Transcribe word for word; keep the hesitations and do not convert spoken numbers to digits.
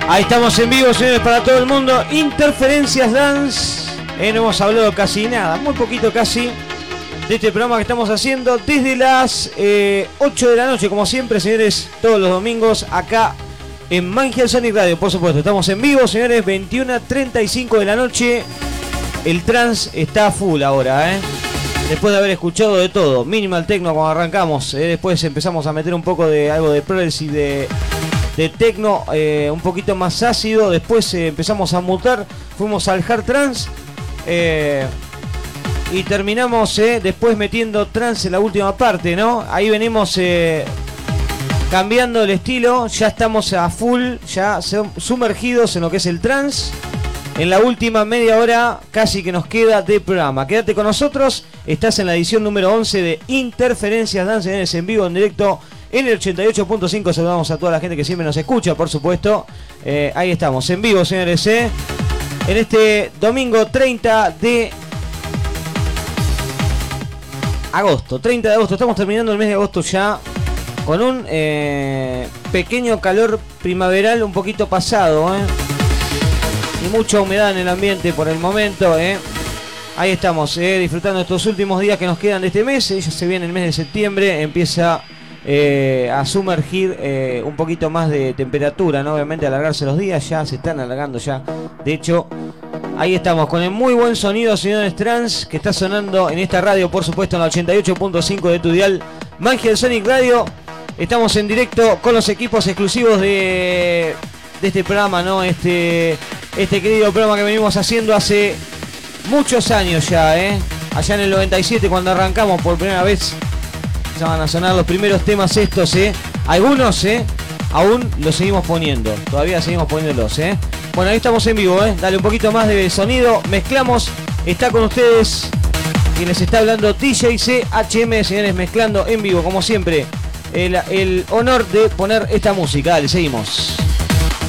Ahí estamos en vivo, señores, para todo el mundo. Interferencias Dance. Eh, no hemos hablado casi nada, muy poquito casi, de este programa que estamos haciendo desde las eh, ocho de la noche, como siempre, señores, todos los domingos acá en Mangia Sonic Radio, por supuesto. Estamos en vivo, señores, veintiuna treinta y cinco de la noche. El trance está full ahora, ¿eh? Después de haber escuchado de todo, minimal techno cuando arrancamos, ¿eh? Después empezamos a meter un poco de algo de progressive, de, de techno, eh, un poquito más ácido. Después eh, empezamos a mutar, fuimos al hard trance. Eh, y terminamos eh, después metiendo trance en la última parte, ¿no? Ahí venimos eh, cambiando el estilo, ya estamos a full, ya sumergidos en lo que es el trance. En la última media hora casi que nos queda de programa. Quédate con nosotros, estás en la edición número once de Interferencias Dance en vivo, en directo, en el ochenta y ocho punto cinco. Saludamos a toda la gente que siempre nos escucha, por supuesto. Eh, ahí estamos, en vivo, señores, ¿eh? En este domingo treinta de agosto, treinta de agosto, estamos terminando el mes de agosto ya con un eh, pequeño calor primaveral un poquito pasado, ¿eh? Y mucha humedad en el ambiente por el momento, ¿eh? Ahí estamos, ¿eh? Disfrutando estos últimos días que nos quedan de este mes. Ya se viene el mes de septiembre, empieza eh, a sumergir eh, un poquito más de temperatura, ¿no? Obviamente alargarse los días, ya se están alargando ya. De hecho, ahí estamos con el muy buen sonido, señores trans, que está sonando en esta radio, por supuesto, en la ochenta y ocho punto cinco de tu dial, Mangia Sonic Radio. Estamos en directo con los equipos exclusivos de, de este programa, ¿no? Este, este querido programa que venimos haciendo hace muchos años ya, ¿eh? Allá en el noventa y siete, cuando arrancamos por primera vez, ya van a sonar los primeros temas estos, ¿eh? Algunos, ¿eh? Aún los seguimos poniendo, todavía seguimos poniéndolos, ¿eh? Bueno, ahí estamos en vivo, ¿eh? Dale un poquito más de sonido, mezclamos, está con ustedes quien les está hablando, D J C H M, señores, mezclando en vivo, como siempre. El, el honor de poner esta música, dale, seguimos.